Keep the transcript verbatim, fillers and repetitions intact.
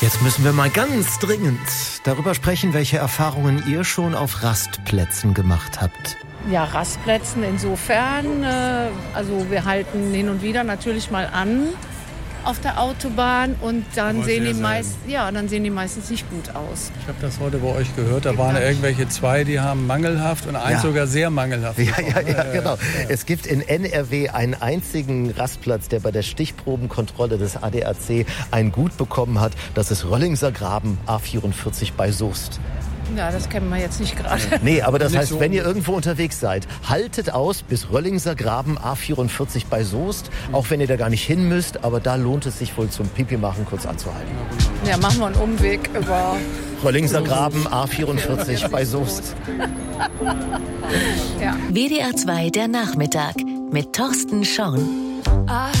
Jetzt müssen wir mal ganz dringend darüber sprechen, welche Erfahrungen ihr schon auf Rastplätzen gemacht habt. Ja, Rastplätzen insofern, äh, also wir halten hin und wieder natürlich mal an auf der Autobahn und dann Aber sehen sehr die meist, selten. ja, dann sehen die meistens nicht gut aus. Ich habe das heute bei euch gehört, da waren irgendwelche zwei, die haben mangelhaft und eins Ja. sogar sehr mangelhaft. Ja, ja, bekommen. ja, genau. Es gibt in N R W einen einzigen Rastplatz, der bei der Stichprobenkontrolle des A D A C ein Gut bekommen hat. Das ist Röllingser Graben A vierundvierzig bei Soest. Ja, das kennen wir jetzt nicht gerade. Nee, aber das Nicht heißt, so wenn ihr irgendwo unterwegs seid, haltet aus bis Röllingser Graben A vierundvierzig bei Soest. Auch wenn ihr da gar nicht hin müsst, aber da lohnt es sich wohl zum Pipi machen kurz anzuhalten. Ja, machen wir einen Umweg über... Röllingser Graben A vierundvierzig bei Soest. Ja. W D R zwei der Nachmittag mit Thorsten Schorn.